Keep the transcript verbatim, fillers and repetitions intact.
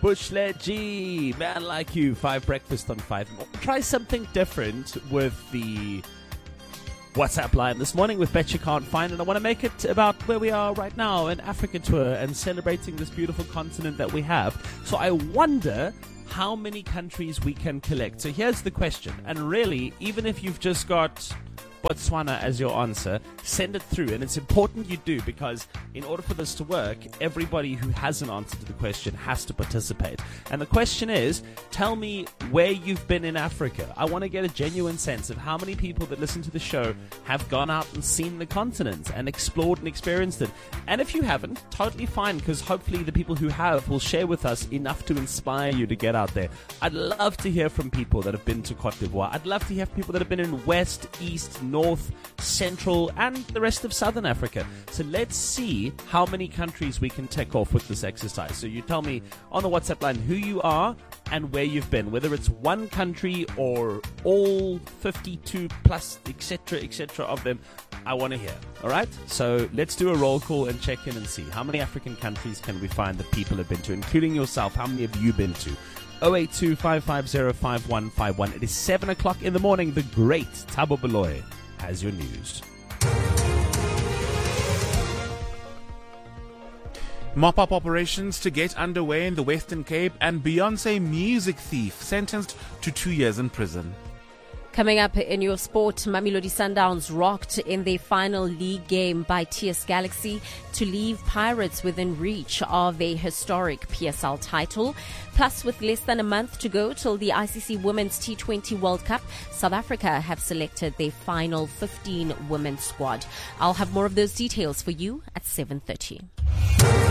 Bushlet G, man like you, five breakfast on five. Try something different with the WhatsApp line this morning with Bet You Can't Find, and I want to make it about where we are right now, an Africa tour and celebrating this beautiful continent that we have. So I wonder how many countries we can collect. So here's the question, and really, even if you've just got Botswana as your answer, send it through. And it's important you do, because in order for this to work, everybody who has an answer to the question has to participate. And the question is, tell me where you've been in Africa. I want to get a genuine sense of how many people that listen to the show have gone out and seen the continent and explored and experienced it. And if you haven't, totally fine, because hopefully the people who have will share with us enough to inspire you to get out there. I'd love to hear from people that have been to Cote d'Ivoire. I'd love to hear from people that have been in West, East, North, Central, and the rest of Southern Africa. So let's see how many countries we can tick off with this exercise. So you tell me on the WhatsApp line who you are and where you've been, whether it's one country or all fifty-two plus, et cetera, et cetera of them. I want to hear. All right? So let's do a roll call and check in and see how many African countries can we find that people have been to, including yourself. How many have you been to? oh eight two, five five zero, five one five one. It is seven o'clock in the morning. The great Thabo Baloyi has your news. Mop-up operations to get underway in the Western Cape, and Beyonce music thief sentenced to two years in prison. Coming up in your sport, Mamelodi Sundowns rocked in their final league game by T S Galaxy to leave Pirates within reach of a historic P S L title. Plus, with less than a month to go till the I C C Women's T twenty World Cup, South Africa have selected their final fifteen women's squad. I'll have more of those details for you at seven thirty.